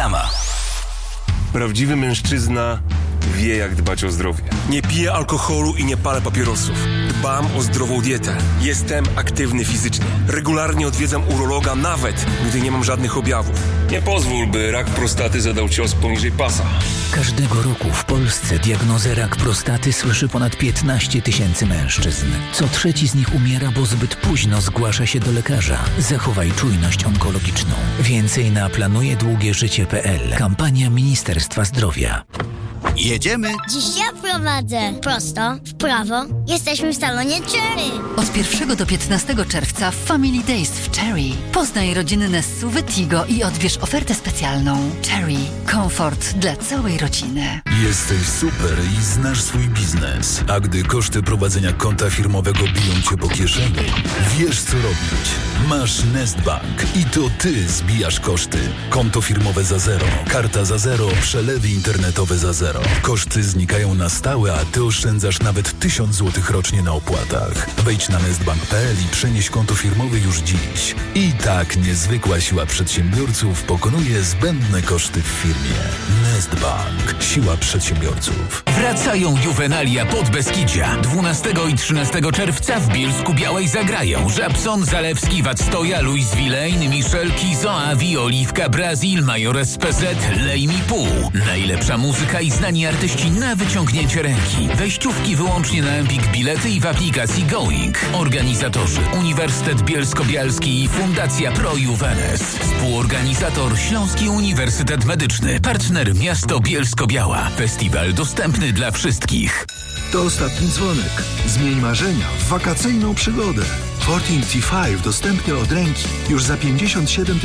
Reklama. Prawdziwy mężczyzna wie, jak dbać o zdrowie. Nie piję alkoholu i nie palę papierosów. Dbam o zdrową dietę. Jestem aktywny fizycznie. Regularnie odwiedzam urologa, nawet gdy nie mam żadnych objawów. Nie pozwól, by rak prostaty zadał cios poniżej pasa. Każdego roku w Polsce diagnozę rak prostaty słyszy ponad 15 000 mężczyzn. Co trzeci z nich umiera, bo zbyt późno zgłasza się do lekarza. Zachowaj czujność onkologiczną. Więcej na planujedługieżycie.pl. Kampania Ministerstwa Zdrowia. Jedziemy? Dziś ja prowadzę. Prosto, w prawo. Jesteśmy w salonie Cherry. Od 1 do 15 czerwca w Family Days w Cherry. Poznaj rodzinne SUV-y Tigo i odbierz ofertę specjalną. Cherry. Komfort dla całej rodziny. Jesteś super i znasz swój biznes. A gdy koszty prowadzenia konta firmowego biją cię po kieszeni, wiesz co robić. Masz Nestbank i to ty zbijasz koszty. Konto firmowe za zero, karta za zero, przelewy internetowe za zero. Koszty znikają na stałe, a ty oszczędzasz nawet 1000 zł rocznie na opłatach. Wejdź na nestbank.pl i przenieś konto firmowe już dziś. I tak niezwykła siła przedsiębiorców pokonuje zbędne koszty w firmie. Nestbank. Siła przedsiębiorców. Wracają Juvenalia Podbeskidzia. 12 i 13 czerwca w Bielsku-Białej zagrają Żabson, Zalewski, Wacstoja, Louis Villain, Michel Kizo, Avi, Oliwka, Brazil, Majores PZ, Lej mi pół. Najlepsza muzyka i znani artyści na wyciągnięcie ręki. Wejściówki wyłącznie na Empik Bilety i w aplikacji Going. Organizatorzy Uniwersytet Bielsko-Bialski i Fundacja Pro Juvenes. Współorganizator Śląski Uniwersytet Medyczny. Partner Miasto Bielsko-Biała. Festiwal dostępny dla wszystkich. To ostatni dzwonek. Zmień marzenia w wakacyjną przygodę. Forting T5 dostępny od ręki. Już za 57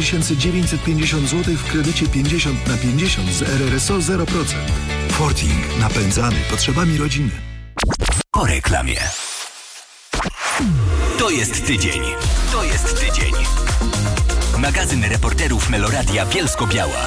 950 zł w kredycie 50/50 z RRSO 0%. Forting. Napędzany potrzebami rodziny. Po reklamie. To jest tydzień. Magazyn reporterów Meloradia Bielsko-Biała.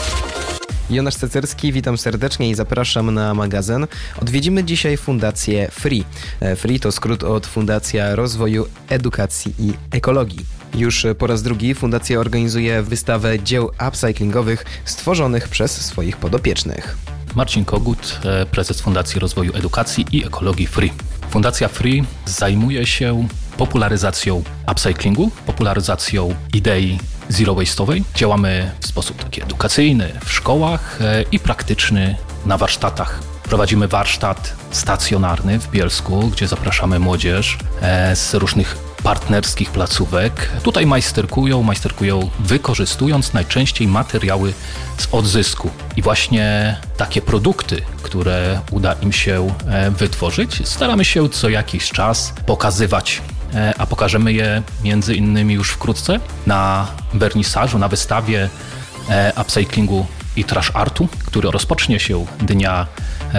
Jonasz Cecerski, witam serdecznie i zapraszam na magazyn. Odwiedzimy dzisiaj Fundację FREE. FREE to skrót od Fundacja Rozwoju Edukacji i Ekologii. Już po raz drugi Fundacja organizuje wystawę dzieł upcyclingowych stworzonych przez swoich podopiecznych. Marcin Kogut, prezes Fundacji Rozwoju Edukacji i Ekologii FREE. Fundacja FREE zajmuje się popularyzacją upcyclingu, popularyzacją idei zero waste'owej. Działamy w sposób taki edukacyjny w szkołach i praktyczny na warsztatach. Prowadzimy warsztat stacjonarny w Bielsku, gdzie zapraszamy młodzież z różnych partnerskich placówek. Tutaj majsterkują wykorzystując najczęściej materiały z odzysku. I właśnie takie produkty, które uda im się wytworzyć, staramy się co jakiś czas pokazywać. A pokażemy je między innymi już wkrótce na wernisażu, na wystawie upcyclingu i trash artu, który rozpocznie się dnia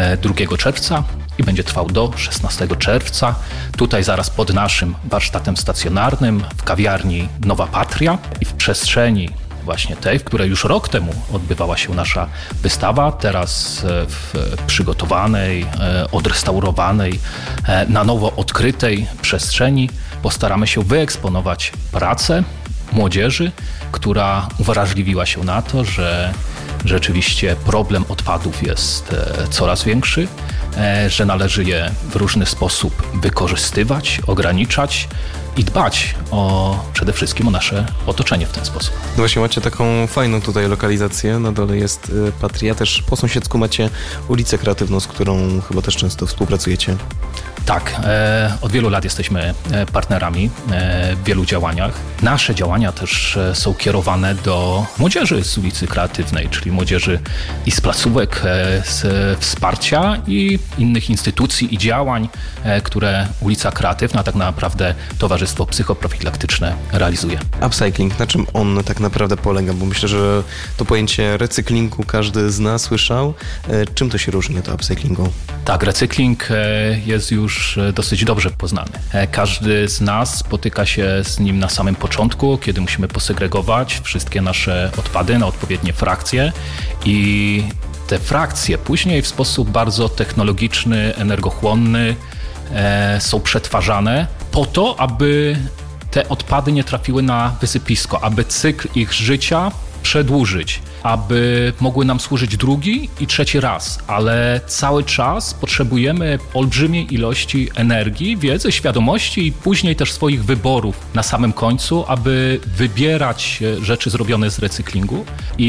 2 czerwca i będzie trwał do 16 czerwca. Tutaj zaraz pod naszym warsztatem stacjonarnym w kawiarni Nowa Patria i w przestrzeni właśnie tej, w której już rok temu odbywała się nasza wystawa, teraz w przygotowanej, odrestaurowanej, na nowo odkrytej przestrzeni postaramy się wyeksponować pracę młodzieży, która uwrażliwiła się na to, że rzeczywiście problem odpadów jest coraz większy, że należy je w różny sposób wykorzystywać, ograniczać i dbać przede wszystkim o nasze otoczenie w ten sposób. No właśnie macie taką fajną tutaj lokalizację, na dole jest Patria, też po sąsiedzku macie ulicę Kreatywną, z którą chyba też często współpracujecie. Tak, od wielu lat jesteśmy partnerami w wielu działaniach. Nasze działania też są kierowane do młodzieży z ulicy Kreatywnej, czyli młodzieży i z placówek, z wsparcia i innych instytucji i działań, które ulica Kreatywna, tak naprawdę Towarzystwo Psychoprofilaktyczne realizuje. Upcycling, na czym on tak naprawdę polega? Bo myślę, że to pojęcie recyklingu każdy z nas słyszał. Czym to się różni od upcyclingu? Tak, recykling jest już dosyć dobrze poznany. Każdy z nas spotyka się z nim na samym początku, kiedy musimy posegregować wszystkie nasze odpady na odpowiednie frakcje i te frakcje później w sposób bardzo technologiczny, energochłonny są przetwarzane po to, aby te odpady nie trafiły na wysypisko, aby cykl ich życia przedłużyć, aby mogły nam służyć drugi i trzeci raz, ale cały czas potrzebujemy olbrzymiej ilości energii, wiedzy, świadomości i później też swoich wyborów na samym końcu, aby wybierać rzeczy zrobione z recyklingu.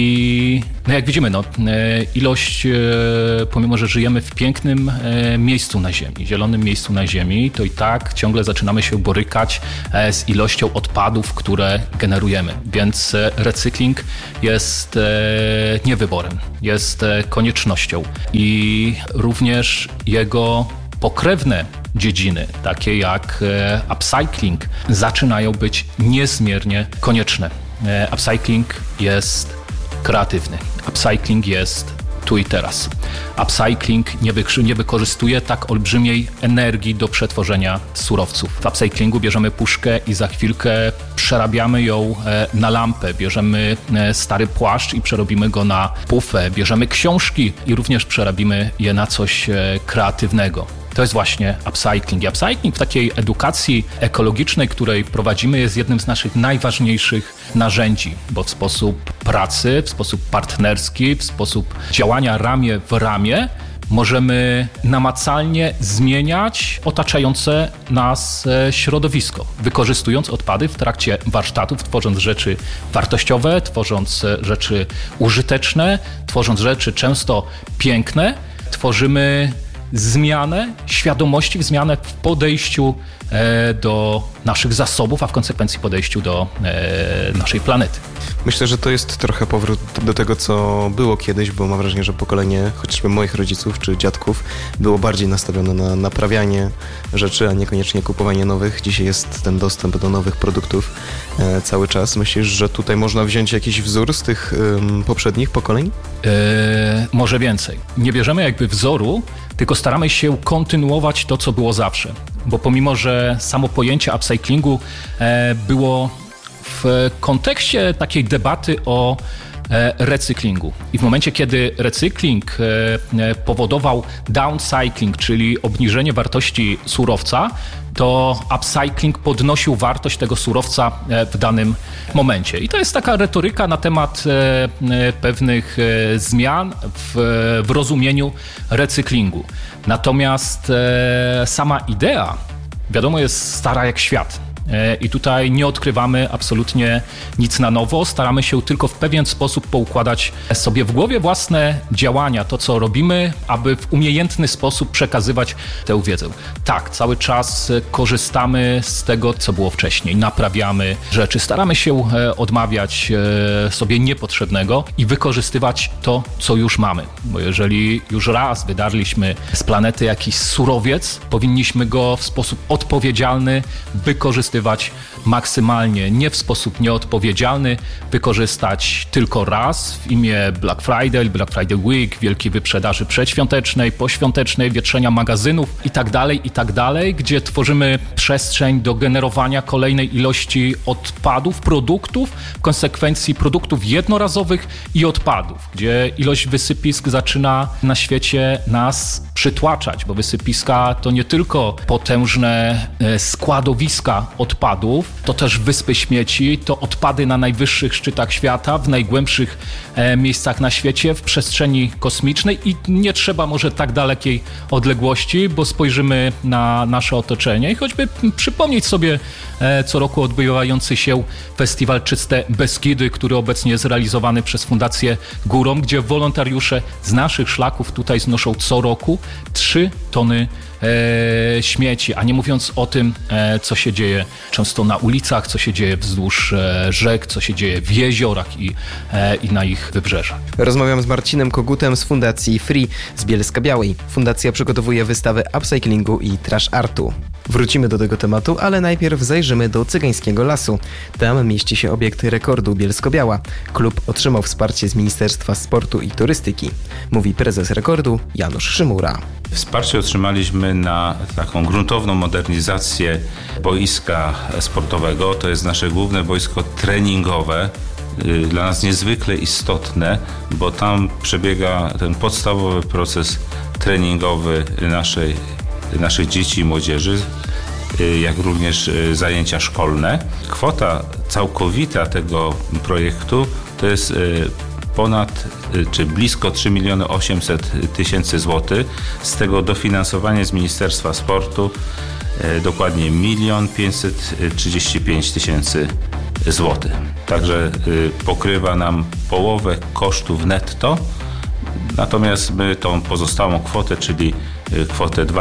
I jak widzimy, ilość, pomimo że żyjemy w pięknym miejscu na Ziemi, zielonym miejscu na Ziemi, to i tak ciągle zaczynamy się borykać z ilością odpadów, które generujemy. Więc recykling jest nie wyborem, jest koniecznością i również jego pokrewne dziedziny, takie jak upcycling, zaczynają być niezmiernie konieczne. Upcycling jest kreatywny. Upcycling jest tu i teraz. Upcycling nie wykorzystuje tak olbrzymiej energii do przetworzenia surowców. W upcyclingu bierzemy puszkę i za chwilkę przerabiamy ją na lampę. Bierzemy stary płaszcz i przerobimy go na pufę. Bierzemy książki i również przerabimy je na coś kreatywnego. To jest właśnie upcycling. I upcycling w takiej edukacji ekologicznej, której prowadzimy, jest jednym z naszych najważniejszych narzędzi, bo w sposób pracy, w sposób partnerski, w sposób działania ramię w ramię możemy namacalnie zmieniać otaczające nas środowisko, wykorzystując odpady w trakcie warsztatów, tworząc rzeczy wartościowe, tworząc rzeczy użyteczne, tworząc rzeczy często piękne, tworzymy zmianę świadomości, zmianę w podejściu do naszych zasobów, a w konsekwencji podejściu do naszej planety. Myślę, że to jest trochę powrót do tego, co było kiedyś, bo mam wrażenie, że pokolenie chociażby moich rodziców czy dziadków było bardziej nastawione na naprawianie rzeczy, a niekoniecznie kupowanie nowych. Dzisiaj jest ten dostęp do nowych produktów cały czas. Myślisz, że tutaj można wziąć jakiś wzór z tych poprzednich pokoleń? Może więcej. Nie bierzemy jakby wzoru, tylko staramy się kontynuować to, co było zawsze. Bo pomimo, że samo pojęcie upcyclingu było w kontekście takiej debaty o recyklingu. I w momencie, kiedy recykling powodował downcycling, czyli obniżenie wartości surowca, to upcycling podnosił wartość tego surowca w danym momencie. I to jest taka retoryka na temat pewnych zmian w rozumieniu recyklingu. Natomiast sama idea, wiadomo, jest stara jak świat. I tutaj nie odkrywamy absolutnie nic na nowo, staramy się tylko w pewien sposób poukładać sobie w głowie własne działania, to co robimy, aby w umiejętny sposób przekazywać tę wiedzę. Tak, cały czas korzystamy z tego, co było wcześniej, naprawiamy rzeczy, staramy się odmawiać sobie niepotrzebnego i wykorzystywać to, co już mamy. Bo jeżeli już raz wydarliśmy z planety jakiś surowiec, powinniśmy go w sposób odpowiedzialny wykorzystywać maksymalnie, nie w sposób nieodpowiedzialny, wykorzystać tylko raz w imię Black Friday Week, wielkiej wyprzedaży przedświątecznej, poświątecznej, wietrzenia magazynów i tak dalej, gdzie tworzymy przestrzeń do generowania kolejnej ilości odpadów, produktów, w konsekwencji produktów jednorazowych i odpadów, gdzie ilość wysypisk zaczyna na świecie nas przytłaczać, bo wysypiska to nie tylko potężne składowiska odpadów, to też wyspy śmieci, to odpady na najwyższych szczytach świata, w najgłębszych miejscach na świecie, w przestrzeni kosmicznej i nie trzeba może tak dalekiej odległości, bo spojrzymy na nasze otoczenie i choćby przypomnieć sobie co roku odbywający się festiwal Czyste Beskidy, który obecnie jest realizowany przez Fundację Górą, gdzie wolontariusze z naszych szlaków tutaj znoszą co roku 3 tony śmieci, a nie mówiąc o tym, co się dzieje często na ulicach, co się dzieje wzdłuż rzek, co się dzieje w jeziorach i na ich wybrzeżach. Rozmawiam z Marcinem Kogutem z Fundacji Free z Bielska-Białej. Fundacja przygotowuje wystawę upcyclingu i trash artu. Wrócimy do tego tematu, ale najpierw zajrzymy do Cygańskiego Lasu. Tam mieści się obiekt rekordu Bielsko-Biała. Klub otrzymał wsparcie z Ministerstwa Sportu i Turystyki. Mówi prezes rekordu Janusz Szymura. Wsparcie otrzymaliśmy na taką gruntowną modernizację boiska sportowego. To jest nasze główne boisko treningowe. Dla nas niezwykle istotne, bo tam przebiega ten podstawowy proces treningowy naszych dzieci i młodzieży, jak również zajęcia szkolne. Kwota całkowita tego projektu to jest czy blisko 3 800 000 złotych. Z tego dofinansowanie z Ministerstwa Sportu dokładnie 1 535 000 złotych. Także pokrywa nam połowę kosztów netto. Natomiast my tą pozostałą kwotę, czyli kwotę 2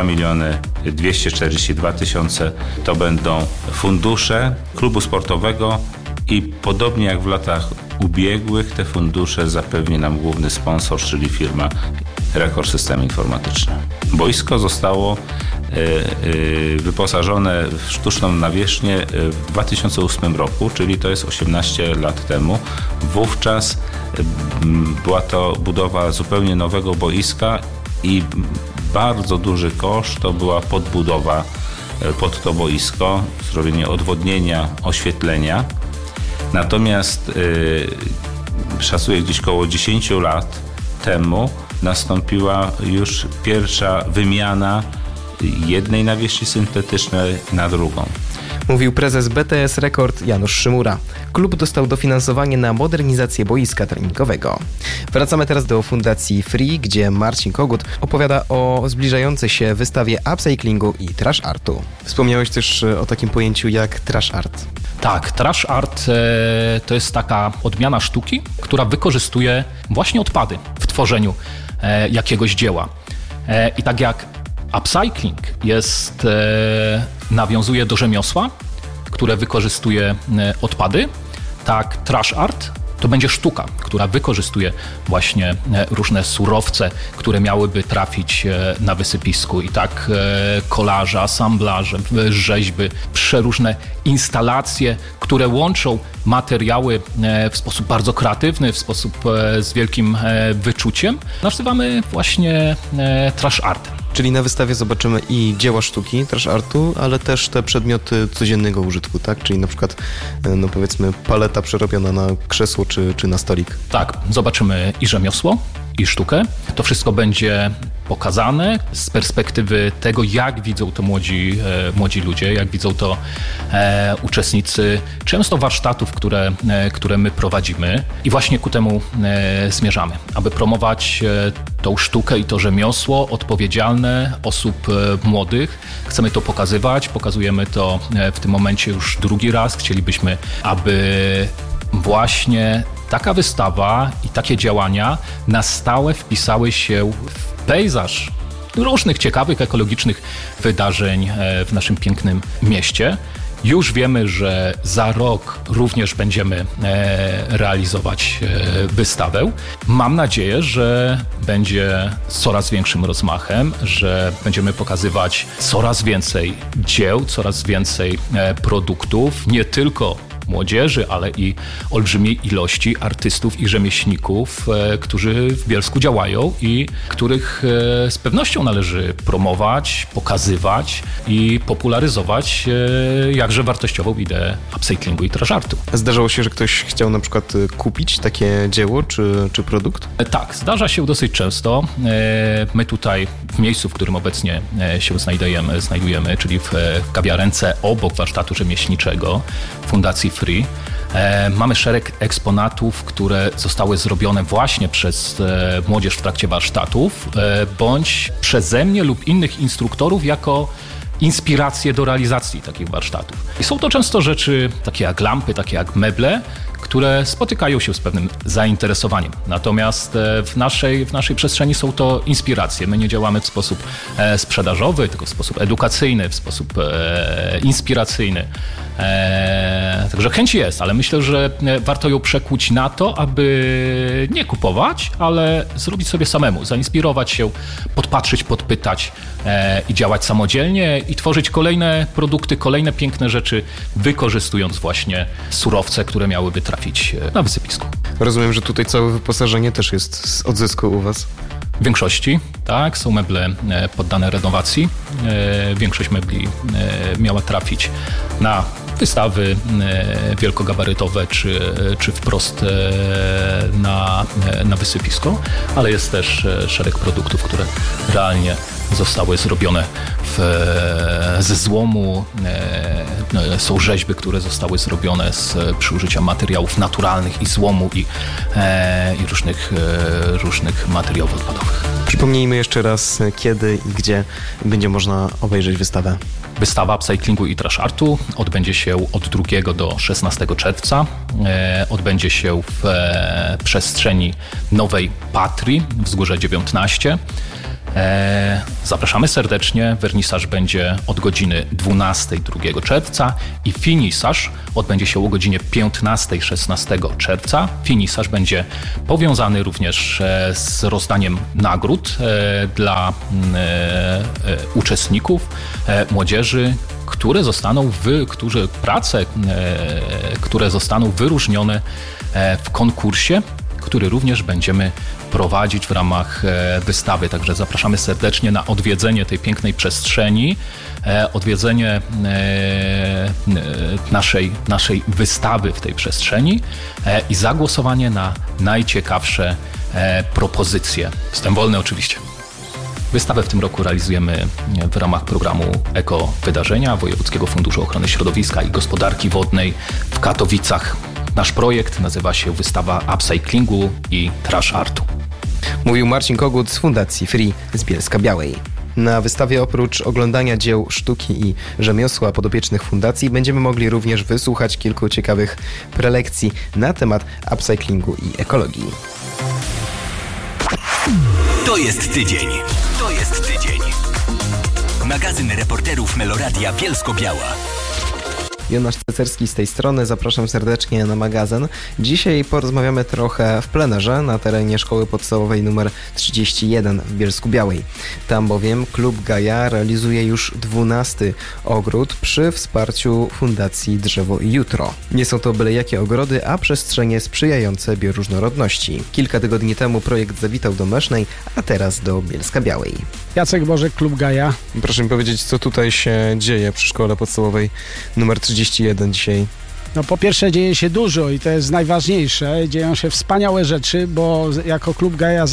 242 000, to będą fundusze klubu sportowego i podobnie jak w latach ubiegłych te fundusze zapewni nam główny sponsor, czyli firma Rekord Systemy Informatyczne. Boisko zostało wyposażone w sztuczną nawierzchnię w 2008 roku, czyli to jest 18 lat temu. Wówczas była to budowa zupełnie nowego boiska i bardzo duży koszt to była podbudowa pod to boisko, zrobienie odwodnienia, oświetlenia. Natomiast szacuję gdzieś około 10 lat temu nastąpiła już pierwsza wymiana jednej nawierzchni syntetycznej na drugą. Mówił prezes BTS Rekord Janusz Szymura. Klub dostał dofinansowanie na modernizację boiska treningowego. Wracamy teraz do Fundacji Free, gdzie Marcin Kogut opowiada o zbliżającej się wystawie upcyclingu i trash artu. Wspomniałeś też o takim pojęciu jak trash art. Tak, trash art to jest taka odmiana sztuki, która wykorzystuje właśnie odpady w tworzeniu jakiegoś dzieła. I tak jak upcycling nawiązuje do rzemiosła, które wykorzystuje odpady, tak trash art to będzie sztuka, która wykorzystuje właśnie różne surowce, które miałyby trafić na wysypisku. I tak kolarze, asamblaże, rzeźby, przeróżne instalacje, które łączą materiały w sposób bardzo kreatywny, w sposób z wielkim wyczuciem, nazywamy właśnie trash artem. Czyli na wystawie zobaczymy i dzieła sztuki, trash artu, ale też te przedmioty codziennego użytku, tak? Czyli na przykład, no powiedzmy, paleta przerobiona na krzesło czy na stolik. Tak, zobaczymy i rzemiosło, i sztukę. To wszystko będzie pokazane z perspektywy tego, jak widzą to młodzi ludzie, jak widzą to uczestnicy często warsztatów, które my prowadzimy. I właśnie ku temu zmierzamy, aby promować tą sztukę i to rzemiosło odpowiedzialne osób młodych. Chcemy to pokazywać, pokazujemy to w tym momencie już drugi raz. Chcielibyśmy, aby właśnie taka wystawa i takie działania na stałe wpisały się w pejzaż różnych ciekawych, ekologicznych wydarzeń w naszym pięknym mieście. Już wiemy, że za rok również będziemy realizować wystawę. Mam nadzieję, że będzie z coraz większym rozmachem, że będziemy pokazywać coraz więcej dzieł, coraz więcej produktów, nie tylko młodzieży, ale i olbrzymiej ilości artystów i rzemieślników, którzy w Bielsku działają i których z pewnością należy promować, pokazywać i popularyzować jakże wartościową ideę upcyclingu i trash artu. Zdarzało się, że ktoś chciał na przykład kupić takie dzieło czy produkt? Tak, zdarza się dosyć często. My tutaj w miejscu, w którym obecnie się znajdujemy, czyli w kawiarence obok warsztatu rzemieślniczego Fundacji Free, mamy szereg eksponatów, które zostały zrobione właśnie przez młodzież w trakcie warsztatów, bądź przeze mnie lub innych instruktorów jako inspiracje do realizacji takich warsztatów. I są to często rzeczy takie jak lampy, takie jak meble, które spotykają się z pewnym zainteresowaniem. Natomiast w naszej przestrzeni są to inspiracje. My nie działamy w sposób sprzedażowy, tylko w sposób edukacyjny, w sposób inspiracyjny. Także chęć jest, ale myślę, że warto ją przekuć na to, aby nie kupować, ale zrobić sobie samemu, zainspirować się, podpatrzeć, podpytać i działać samodzielnie i tworzyć kolejne produkty, kolejne piękne rzeczy, wykorzystując właśnie surowce, które miałyby trafić na wysypisku. Rozumiem, że tutaj całe wyposażenie też jest z odzysku u Was. W większości, tak, są meble poddane renowacji. Większość mebli miała trafić na wystawy wielkogabarytowe czy wprost na wysypisko, ale jest też szereg produktów, które realnie zostały zrobione ze złomu. Są rzeźby, które zostały zrobione przy użyciu materiałów naturalnych i złomu i różnych materiałów odpadowych. Przypomnijmy jeszcze raz, kiedy i gdzie będzie można obejrzeć wystawę. Wystawa upcyclingu i trash artu odbędzie się od 2 do 16 czerwca. Odbędzie się w przestrzeni Nowej Patrii, Wzgórze 19. Zapraszamy serdecznie. Wernisaż będzie od godziny 12 2 czerwca i finisaż odbędzie się o godzinie 15 16 czerwca. Finisaż będzie powiązany również z rozdaniem nagród dla uczestników, młodzieży, które zostaną wyróżnione w konkursie, który również będziemy prowadzić w ramach wystawy. Także zapraszamy serdecznie na odwiedzenie tej pięknej przestrzeni, odwiedzenie naszej wystawy w tej przestrzeni i zagłosowanie na najciekawsze propozycje. Wstęp wolny oczywiście. Wystawę w tym roku realizujemy w ramach programu Eko Wydarzenia Wojewódzkiego Funduszu Ochrony Środowiska i Gospodarki Wodnej w Katowicach. Nasz projekt nazywa się Wystawa Upcyclingu i Trash Artu. Mówił Marcin Kogut z Fundacji Free z Bielska-Białej. Na wystawie oprócz oglądania dzieł sztuki i rzemiosła podopiecznych fundacji będziemy mogli również wysłuchać kilku ciekawych prelekcji na temat upcyclingu i ekologii. To jest tydzień. Magazyn reporterów Meloradia Bielsko-Biała. Jonasz Cecerski z tej strony, zapraszam serdecznie na magazyn. Dzisiaj porozmawiamy trochę w plenerze na terenie Szkoły Podstawowej nr 31 w Bielsku-Białej. Tam bowiem Klub Gaja realizuje już 12. ogród przy wsparciu Fundacji Drzewo i Jutro. Nie są to byle jakie ogrody, a przestrzenie sprzyjające bioróżnorodności. Kilka tygodni temu projekt zawitał do Mesznej, a teraz do Bielska-Białej. Jacek Bożek, Klub Gaja. Proszę mi powiedzieć, co tutaj się dzieje przy Szkole Podstawowej nr 31 dzisiaj? No po pierwsze dzieje się dużo i to jest najważniejsze. Dzieją się wspaniałe rzeczy, bo jako Klub Gaja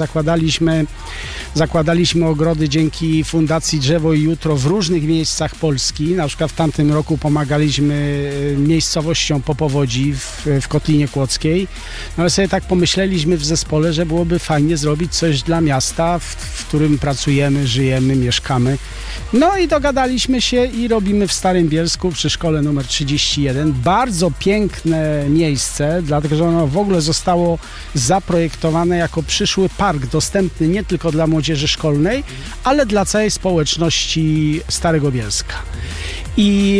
zakładaliśmy ogrody dzięki Fundacji Drzewo i Jutro w różnych miejscach Polski. Na przykład w tamtym roku pomagaliśmy miejscowościom po powodzi w Kotlinie Kłodzkiej. No ale sobie tak pomyśleliśmy w zespole, że byłoby fajnie zrobić coś dla miasta, w którym pracujemy, żyjemy, mieszkamy. No i dogadaliśmy się i robimy w Starym Bielsku przy szkole numer 31. Bardzo piękne miejsce, dlatego że ono w ogóle zostało zaprojektowane jako przyszły park dostępny nie tylko dla młodzieży szkolnej, ale dla całej społeczności Starego Bielska. I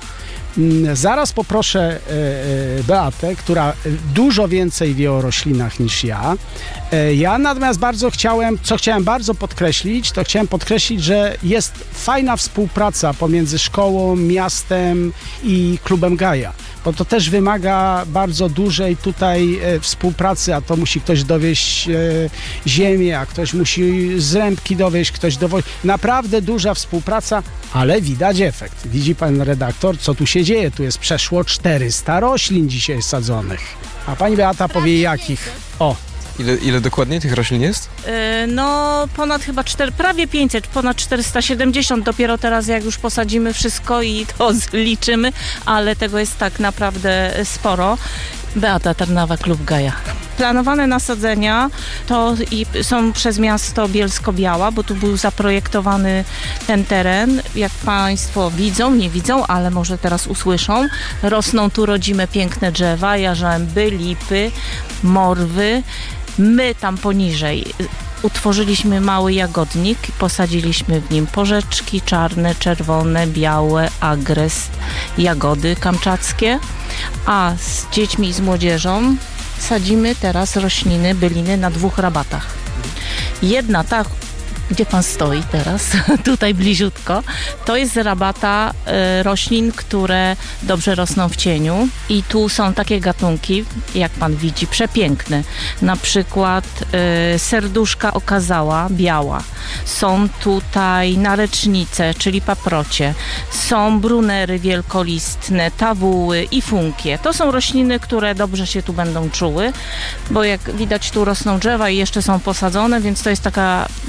zaraz poproszę Beatę, która dużo więcej wie o roślinach niż ja. Ja natomiast chciałem bardzo podkreślić, że jest fajna współpraca pomiędzy szkołą, miastem i Klubem Gaja. Bo to też wymaga bardzo dużej tutaj współpracy, a to musi ktoś dowieźć ziemię, a ktoś musi zrębki dowieźć, ktoś dowozi. Naprawdę duża współpraca, ale widać efekt. Widzi pan redaktor, co tu się dzieje? Tu jest przeszło 400 roślin dzisiaj sadzonych. A pani Beata powie jakich. O. Ile dokładnie tych roślin jest? No ponad chyba prawie 500, ponad 470 dopiero teraz jak już posadzimy wszystko i to zliczymy, ale tego jest tak naprawdę sporo. Beata Tarnawa, Klub Gaja. Planowane nasadzenia to są przez miasto Bielsko-Biała, bo tu był zaprojektowany ten teren. Jak Państwo widzą, nie widzą, ale może teraz usłyszą. Rosną tu rodzime piękne drzewa, jarzęby, lipy, morwy. My tam poniżej utworzyliśmy mały jagodnik, posadziliśmy w nim porzeczki czarne, czerwone, białe, agrest, jagody kamczackie, a z dziećmi i z młodzieżą sadzimy teraz rośliny, byliny na 2 rabatach. Jedna ta, gdzie pan stoi teraz, tutaj bliziutko, to jest rabata roślin, które dobrze rosną w cieniu i tu są takie gatunki, jak pan widzi, przepiękne. Na przykład serduszka okazała, biała. Są tutaj narecznice, czyli paprocie. Są brunery wielkolistne, tawuły i funkie. To są rośliny, które dobrze się tu będą czuły, bo jak widać tu rosną drzewa i jeszcze są posadzone, więc to jest taka rabata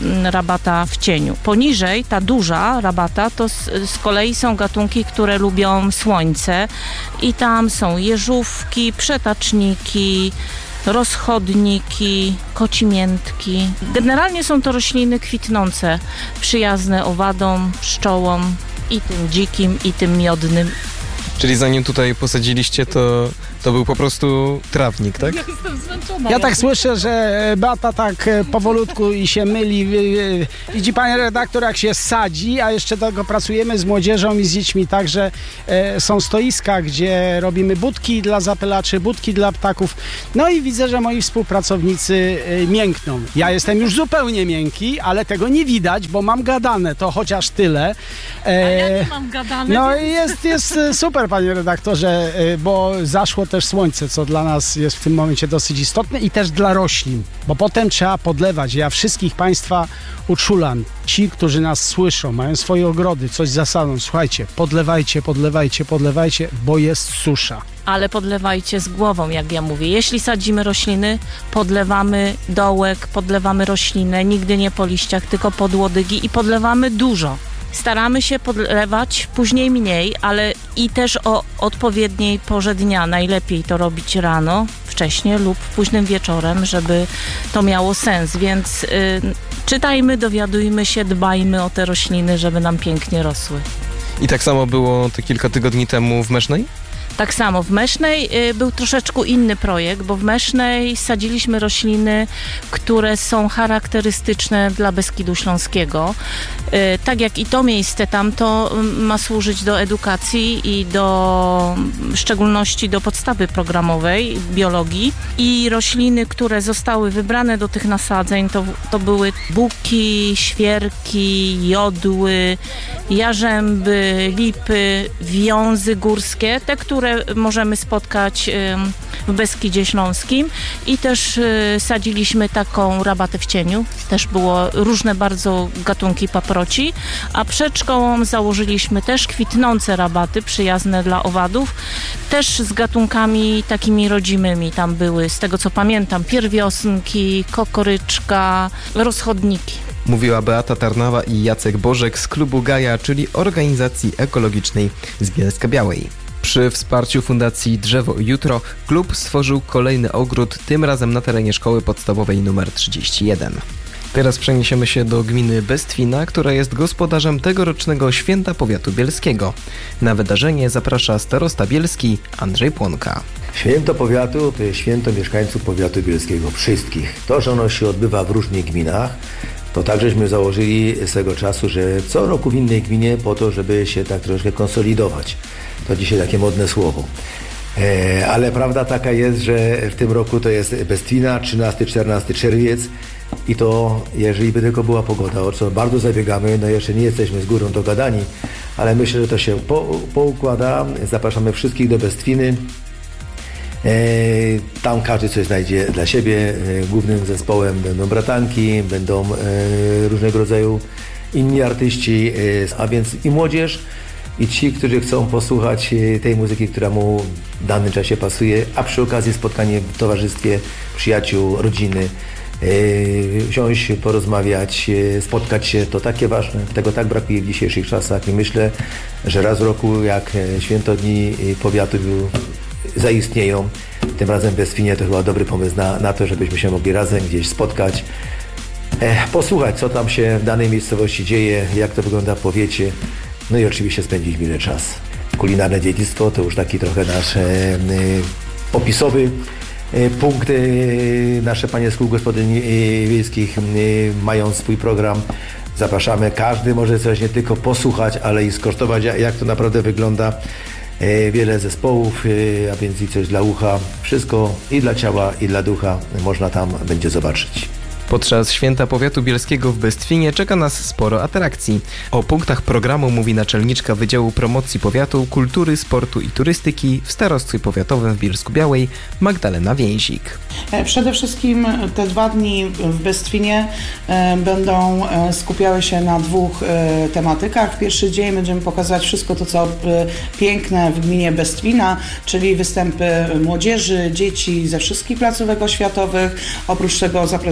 rabata w cieniu. Poniżej, ta duża rabata, to z kolei są gatunki, które lubią słońce i tam są jeżówki, przetaczniki, rozchodniki, kocimiętki. Generalnie są to rośliny kwitnące, przyjazne owadom, pszczołom i tym dzikim, i tym miodnym. Czyli zanim tutaj posadziliście, to był po prostu trawnik, tak? Ja jestem zmęczona. Ja tak słyszę, że Beata tak powolutku i się myli. Widzi pani redaktor, jak się sadzi, a jeszcze tego pracujemy z młodzieżą i z dziećmi, także są stoiska, gdzie robimy budki dla zapylaczy, budki dla ptaków. No i widzę, że moi współpracownicy miękną. Ja jestem już zupełnie miękki, ale tego nie widać, bo mam gadane, to chociaż tyle. A ja nie mam gadane. No i jest super, panie redaktorze, bo zaszło też słońce, co dla nas jest w tym momencie dosyć istotne i też dla roślin, bo potem trzeba podlewać. Ja wszystkich państwa uczulam. Ci, którzy nas słyszą, mają swoje ogrody, coś zasadą. Słuchajcie, podlewajcie, bo jest susza. Ale podlewajcie z głową, jak ja mówię. Jeśli sadzimy rośliny, podlewamy dołek, podlewamy roślinę, nigdy nie po liściach, tylko pod łodygi i podlewamy dużo. Staramy się podlewać, później mniej, ale i też o odpowiedniej porze dnia. Najlepiej to robić rano, wcześnie lub późnym wieczorem, żeby to miało sens, więc czytajmy, dowiadujmy się, dbajmy o te rośliny, żeby nam pięknie rosły. I tak samo było te kilka tygodni temu w Mesznej? Tak samo w Mesznej był troszeczkę inny projekt, bo w Mesznej sadziliśmy rośliny, które są charakterystyczne dla Beskidu Śląskiego. Tak jak i to miejsce tamto ma służyć do edukacji i w szczególności do podstawy programowej biologii. I rośliny, które zostały wybrane do tych nasadzeń, to były buki, świerki, jodły, jarzęby, lipy, wiązy górskie, te, które możemy spotkać w Beskidzie Śląskim i też sadziliśmy taką rabatę w cieniu. Też było różne bardzo gatunki paproci, a przed szkołą założyliśmy też kwitnące rabaty przyjazne dla owadów, też z gatunkami takimi rodzimymi. Tam były, z tego co pamiętam, pierwiosnki, kokoryczka, rozchodniki. Mówiła Beata Tarnawa i Jacek Bożek z klubu Gaja, czyli organizacji ekologicznej z Bielska-Białej. Przy wsparciu Fundacji Drzewo Jutro klub stworzył kolejny ogród, tym razem na terenie szkoły podstawowej nr 31. Teraz przeniesiemy się do gminy Bestwina, która jest gospodarzem tegorocznego Święta Powiatu Bielskiego. Na wydarzenie zaprasza starosta bielski Andrzej Płonka. Święto Powiatu to jest święto mieszkańców Powiatu Bielskiego, wszystkich. To, że ono się odbywa w różnych gminach, to tak żeśmy założyli swego czasu, że co roku w innej gminie po to, żeby się tak troszkę konsolidować. To dzisiaj takie modne słowo. Ale prawda taka jest, że w tym roku to jest Bestwina, 13-14 czerwiec i to, jeżeli by tylko była pogoda, o co bardzo zabiegamy, no jeszcze nie jesteśmy z górą dogadani, ale myślę, że to się poukłada. Zapraszamy wszystkich do Bestwiny. Tam każdy coś znajdzie dla siebie. Głównym zespołem będą bratanki, będą różnego rodzaju inni artyści, a więc i młodzież, i ci, którzy chcą posłuchać tej muzyki, która mu w danym czasie pasuje, a przy okazji spotkanie w towarzystwie przyjaciół, rodziny, wsiąść, porozmawiać, spotkać się, to takie ważne. Tego tak brakuje w dzisiejszych czasach i myślę, że raz w roku, jak Święto Dni Powiatu zaistnieją, tym razem w Bestwinie, to chyba dobry pomysł na to, żebyśmy się mogli razem gdzieś spotkać, posłuchać, co tam się w danej miejscowości dzieje, jak to wygląda w powiecie, no i oczywiście spędzić miły czas. Kulinarne dziedzictwo to już taki trochę nasz popisowy punkt. Nasze panie z kół gospodyń wiejskich mają swój program. Zapraszamy. Każdy może coś nie tylko posłuchać, ale i skosztować, jak to naprawdę wygląda. Wiele zespołów, a więc i coś dla ucha. Wszystko i dla ciała, i dla ducha można tam będzie zobaczyć. Podczas Święta Powiatu Bielskiego w Bestwinie czeka nas sporo atrakcji. O punktach programu mówi naczelniczka Wydziału Promocji Powiatu, Kultury, Sportu i Turystyki w Starostwie Powiatowym w Bielsku-Białej Magdalena Więzik. Przede wszystkim te 2 dni w Bestwinie będą skupiały się na 2 tematykach. W pierwszy dzień będziemy pokazywać wszystko to, co piękne w gminie Bestwina, czyli występy młodzieży, dzieci ze wszystkich placówek oświatowych. Oprócz tego zaprezentuje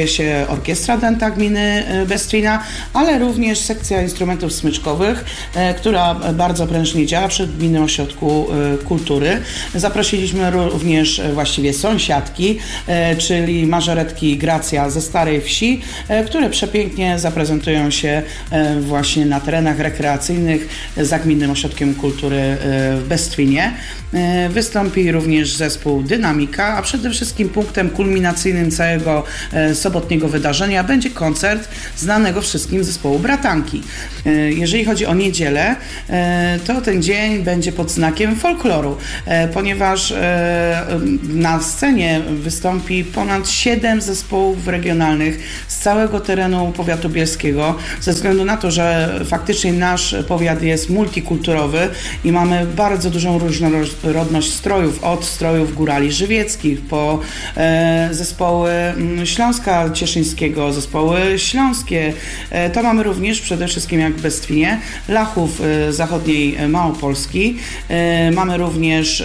znajduje się Orkiestra Dęta gminy Bestwina, ale również sekcja instrumentów smyczkowych, która bardzo prężnie działa przy Gminnym Ośrodku Kultury. Zaprosiliśmy również właściwie sąsiadki, czyli mażoretki Gracja ze Starej Wsi, które przepięknie zaprezentują się właśnie na terenach rekreacyjnych za Gminnym Ośrodkiem Kultury w Bestwinie. Wystąpi również zespół Dynamika, a przede wszystkim punktem kulminacyjnym całego sobotniego wydarzenia będzie koncert znanego wszystkim zespołu Bratanki. Jeżeli chodzi o niedzielę, to ten dzień będzie pod znakiem folkloru, ponieważ na scenie wystąpi ponad 7 zespołów regionalnych z całego terenu powiatu bielskiego, ze względu na to, że faktycznie nasz powiat jest multikulturowy i mamy bardzo dużą różnorodność strojów, od strojów górali żywieckich po zespoły Śląska Cieszyńskiego, zespoły śląskie. To mamy również przede wszystkim jak w Bestwinie Lachów Zachodniej Małopolski. Mamy również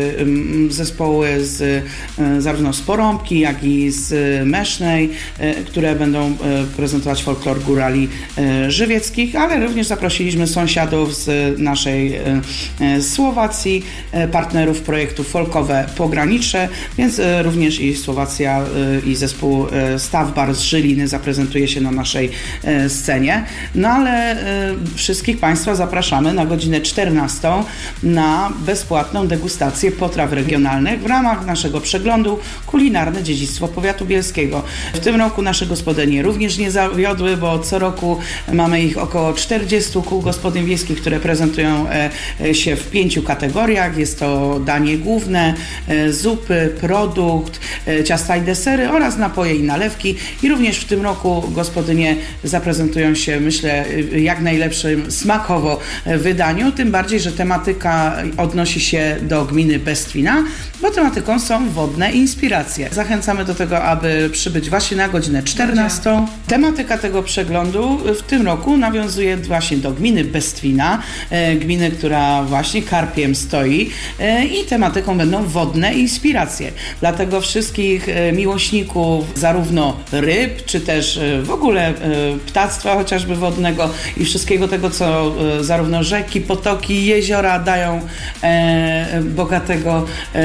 zespoły zarówno z Porąbki, jak i z Mesznej, które będą prezentować folklor górali żywieckich, ale również zaprosiliśmy sąsiadów z naszej Słowacji, partnerów projektu Folkowe Pogranicze, więc również i Słowacja i zespół Staw Bar z Żyliny zaprezentuje się na naszej scenie. No ale wszystkich Państwa zapraszamy na godzinę 14 na bezpłatną degustację potraw regionalnych w ramach naszego przeglądu Kulinarne Dziedzictwo Powiatu Bielskiego. W tym roku nasze gospodynie również nie zawiodły, bo co roku mamy ich około 40 kół gospodyń wiejskich, które prezentują się w 5 kategoriach. Jest to danie główne, zupy, produkt, ciasta i desery oraz napoje i nalewki. I również w tym roku gospodynie zaprezentują się, myślę, jak najlepszym smakowo wydaniu, tym bardziej, że tematyka odnosi się do gminy Bestwina, bo tematyką są wodne inspiracje. Zachęcamy do tego, aby przybyć właśnie na godzinę 14. Tematyka tego przeglądu w tym roku nawiązuje właśnie do gminy Bestwina, gminy, która właśnie karpiem stoi, i tematyką będą wodne inspiracje. Dlatego wszystkich miłośników zarówno ryb, czy też w ogóle ptactwa chociażby wodnego i wszystkiego tego, co zarówno rzeki, potoki, jeziora dają bogatego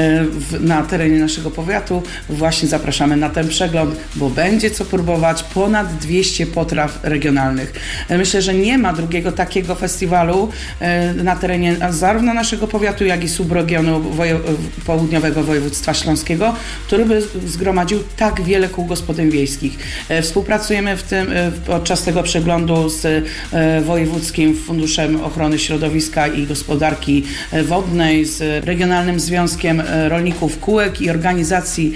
na terenie naszego powiatu, właśnie zapraszamy na ten przegląd, bo będzie co próbować, ponad 200 potraw regionalnych. Myślę, że nie ma drugiego takiego festiwalu na terenie zarówno naszego powiatu, jak i subregionu południowego województwa śląskiego, który by zgromadził tak wiele kół gospodyń wiejskich. Współpracujemy podczas tego przeglądu z Wojewódzkim Funduszem Ochrony Środowiska i Gospodarki Wodnej, z Regionalnym Związkiem Rolników Kółek i Organizacji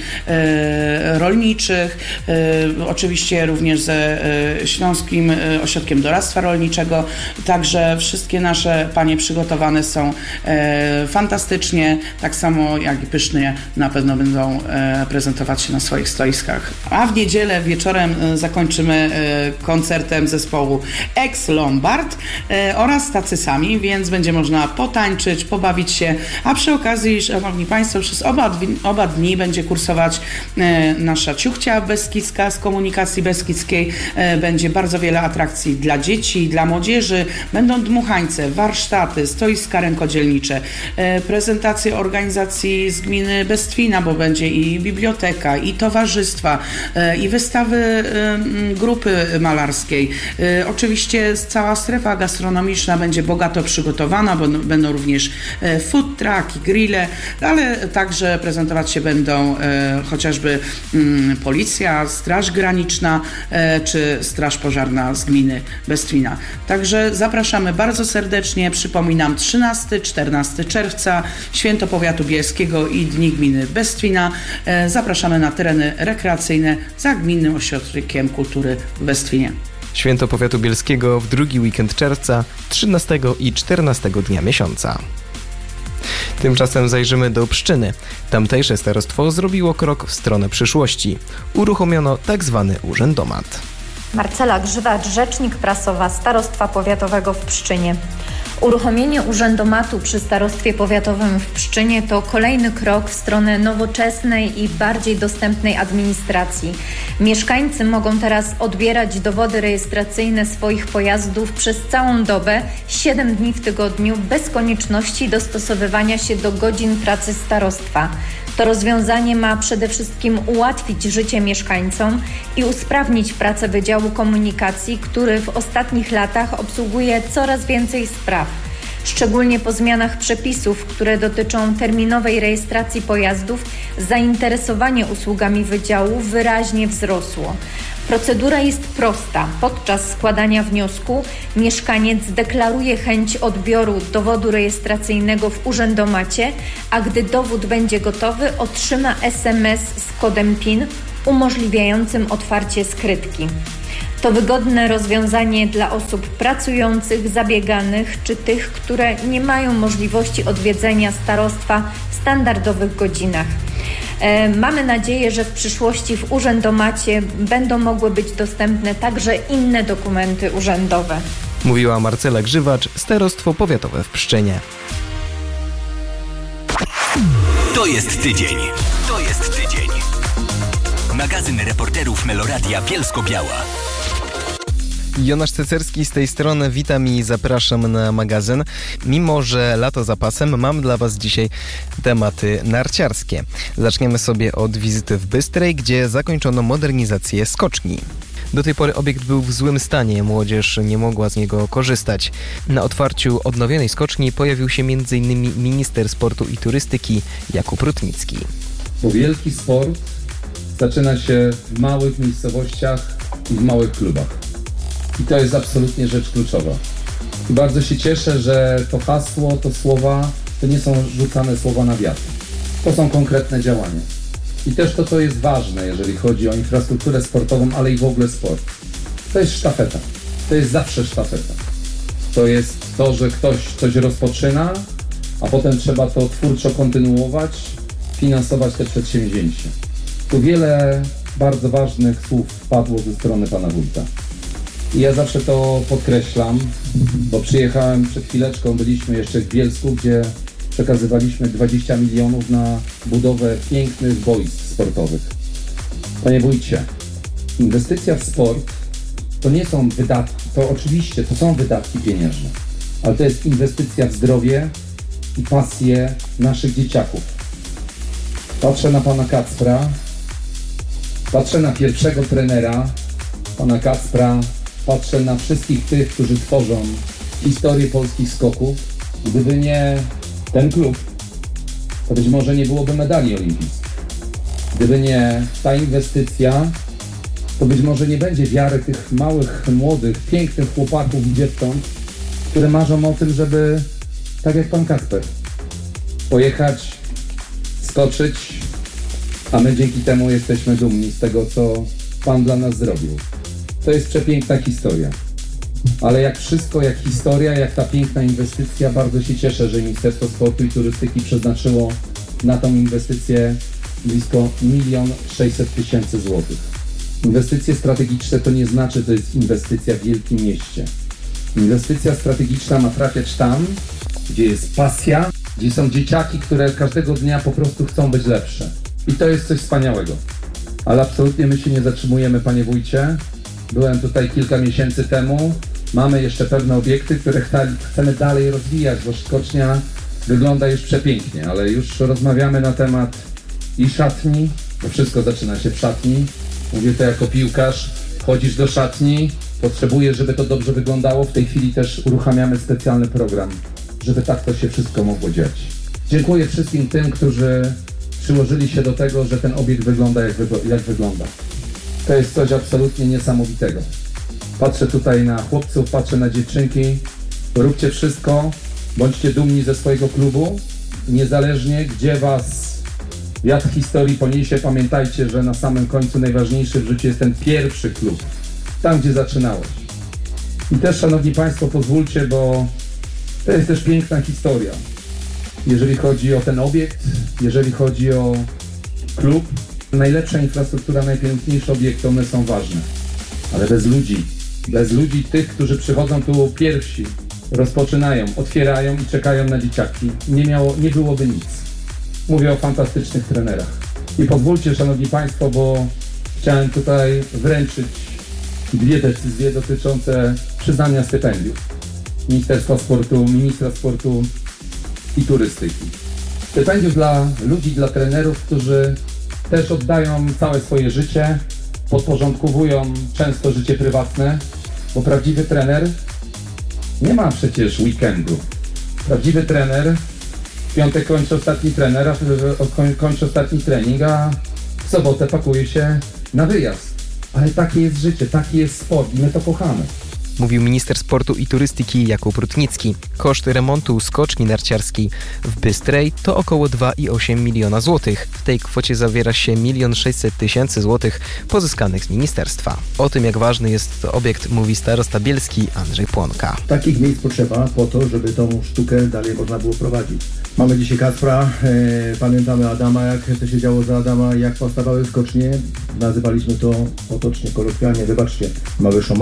Rolniczych, oczywiście również ze Śląskim Ośrodkiem Doradztwa Rolniczego. Także wszystkie nasze panie przygotowane są fantastycznie, tak samo jak i pysznie na pewno będą prezentować się na swoich stoiskach. A w niedzielę wieczorem zakończymy koncertem zespołu Ex Lombard oraz Tacysami, więc będzie można potańczyć, pobawić się, a przy okazji, szanowni Państwo, przez oba dni będzie kursować nasza ciuchcia beskidzka z komunikacji beskidzkiej. Będzie bardzo wiele atrakcji dla dzieci, dla młodzieży. Będą dmuchańce, warsztaty, stoiska rękodzielnicze, prezentacje organizacji z gminy Bestwina, bo będzie i biblioteka, i towarzystwa, i wystawy grupy malarskiej. Oczywiście cała strefa gastronomiczna będzie bogato przygotowana, bo będą również food trucki, grille, ale także prezentować się będą chociażby policja, straż graniczna czy straż pożarna z gminy Bestwina. Także zapraszamy bardzo serdecznie. Przypominam, 13-14 czerwca, Święto Powiatu Bielskiego i Dni Gminy Bestwina. Zapraszamy na tereny rekreacyjne za Gminnym Ośrodkiem Kultury w Bestwinie. Święto Powiatu Bielskiego w drugi weekend czerwca, 13 i 14 dnia miesiąca. Tymczasem zajrzymy do Pszczyny. Tamtejsze starostwo zrobiło krok w stronę przyszłości. Uruchomiono tzw. urzędomat. Marcela Grzywacz, rzecznik prasowa Starostwa Powiatowego w Pszczynie. Uruchomienie urzędomatu przy Starostwie Powiatowym w Pszczynie to kolejny krok w stronę nowoczesnej i bardziej dostępnej administracji. Mieszkańcy mogą teraz odbierać dowody rejestracyjne swoich pojazdów przez całą dobę, 7 dni w tygodniu, bez konieczności dostosowywania się do godzin pracy starostwa. To rozwiązanie ma przede wszystkim ułatwić życie mieszkańcom i usprawnić pracę Wydziału Komunikacji, który w ostatnich latach obsługuje coraz więcej spraw. Szczególnie po zmianach przepisów, które dotyczą terminowej rejestracji pojazdów, zainteresowanie usługami Wydziału wyraźnie wzrosło. Procedura jest prosta. Podczas składania wniosku mieszkaniec deklaruje chęć odbioru dowodu rejestracyjnego w urzędomacie, a gdy dowód będzie gotowy, otrzyma SMS z kodem PIN umożliwiającym otwarcie skrytki. To wygodne rozwiązanie dla osób pracujących, zabieganych czy tych, które nie mają możliwości odwiedzenia starostwa w standardowych godzinach. Mamy nadzieję, że w przyszłości w urzędomacie będą mogły być dostępne także inne dokumenty urzędowe. Mówiła Marcela Grzywacz, Starostwo Powiatowe w Pszczynie. To jest tydzień. To jest tydzień. Magazyn reporterów Meloradia Bielsko-Biała. Jonasz Cecerski z tej strony, witam i zapraszam na magazyn. Mimo że lato za pasem, mam dla Was dzisiaj tematy narciarskie. Zaczniemy sobie od wizyty w Bystrej, gdzie zakończono modernizację skoczni. Do tej pory obiekt był w złym stanie, młodzież nie mogła z niego korzystać. Na otwarciu odnowionej skoczni pojawił się m.in. minister sportu i turystyki Jakub Rutnicki. Bo wielki sport zaczyna się w małych miejscowościach i w małych klubach. I to jest absolutnie rzecz kluczowa. I bardzo się cieszę, że to hasło, to słowa, to nie są rzucane słowa na wiatr. To są konkretne działania. I też to jest ważne, jeżeli chodzi o infrastrukturę sportową, ale i w ogóle sport. To jest sztafeta. To jest zawsze sztafeta. To jest to, że ktoś coś rozpoczyna, a potem trzeba to twórczo kontynuować, finansować te przedsięwzięcie. Tu wiele bardzo ważnych słów padło ze strony pana wójta. I ja zawsze to podkreślam, bo przyjechałem przed chwileczką, byliśmy jeszcze w Bielsku, gdzie przekazywaliśmy 20 milionów na budowę pięknych boisk sportowych. Panie wójcie, inwestycja w sport to nie są wydatki, to oczywiście to są wydatki pieniężne, ale to jest inwestycja w zdrowie i pasję naszych dzieciaków. Patrzę na pana Kacpra, patrzę na pierwszego trenera, pana Kacpra, patrzę na wszystkich tych, którzy tworzą historię polskich skoków. Gdyby nie ten klub, to być może nie byłoby medali olimpijskich. Gdyby nie ta inwestycja, to być może nie będzie wiary tych małych, młodych, pięknych chłopaków i dziewcząt, które marzą o tym, żeby, tak jak pan Kacper, pojechać, skoczyć, a my dzięki temu jesteśmy dumni z tego, co pan dla nas zrobił. To jest przepiękna historia. Ale jak wszystko, jak historia, jak ta piękna inwestycja, bardzo się cieszę, że Ministerstwo Sportu i Turystyki przeznaczyło na tą inwestycję blisko 1 600 000 złotych. Inwestycje strategiczne to nie znaczy, że to jest inwestycja w wielkim mieście. Inwestycja strategiczna ma trafiać tam, gdzie jest pasja, gdzie są dzieciaki, które każdego dnia po prostu chcą być lepsze. I to jest coś wspaniałego. Ale absolutnie my się nie zatrzymujemy, panie wójcie. Byłem tutaj kilka miesięcy temu. Mamy jeszcze pewne obiekty, które chcemy dalej rozwijać, bo skocznia wygląda już przepięknie, ale już rozmawiamy na temat i szatni, bo wszystko zaczyna się w szatni. Mówię to jako piłkarz. Chodzisz do szatni, potrzebujesz, żeby to dobrze wyglądało. W tej chwili też uruchamiamy specjalny program, żeby tak to się wszystko mogło dziać. Dziękuję wszystkim tym, którzy przyłożyli się do tego, że ten obiekt wygląda jak wygląda. To jest coś absolutnie niesamowitego. Patrzę tutaj na chłopców, patrzę na dziewczynki. Róbcie wszystko, bądźcie dumni ze swojego klubu. Niezależnie gdzie was wiatr historii poniesie, pamiętajcie, że na samym końcu najważniejszy w życiu jest ten pierwszy klub. Tam, gdzie zaczynałeś. I też, szanowni państwo, pozwólcie, bo to jest też piękna historia. Jeżeli chodzi o ten obiekt, jeżeli chodzi o klub, najlepsza infrastruktura, najpiękniejsze obiekty, one są ważne. Ale bez ludzi tych, którzy przychodzą tu pierwsi, rozpoczynają, otwierają i czekają na dzieciaki. Nie byłoby nic. Mówię o fantastycznych trenerach. I pozwólcie, szanowni państwo, bo chciałem tutaj wręczyć 2 decyzje dotyczące przyznania stypendiów Ministerstwa Sportu, Ministra Sportu i Turystyki. Stypendiów dla ludzi, dla trenerów, którzy też oddają całe swoje życie, podporządkowują często życie prywatne, bo prawdziwy trener nie ma przecież weekendu. Prawdziwy trener w piątek kończy ostatni trening, a w sobotę pakuje się na wyjazd. Ale takie jest życie, taki jest sport i my to kochamy. Mówił minister sportu i turystyki Jakub Rutnicki. Koszt remontu skoczni narciarskiej w Bystrej to około 2,8 miliona złotych. W tej kwocie zawiera się 1 600 000 złotych pozyskanych z ministerstwa. O tym, jak ważny jest to obiekt, mówi starosta bielski Andrzej Płonka. Takich miejsc potrzeba po to, żeby tą sztukę dalej można było prowadzić. Mamy dzisiaj Kacpra, pamiętamy Adama, jak to się działo za Adama, jak powstawały skocznie. Nazywaliśmy to potocznie, kolokwialnie, wybaczcie, mały szoma.